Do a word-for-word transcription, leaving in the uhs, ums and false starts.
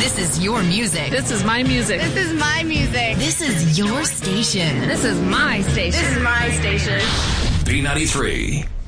This is your music. This is my music. This is my music. This is your station. This is my station. This is my station. B ninety-three.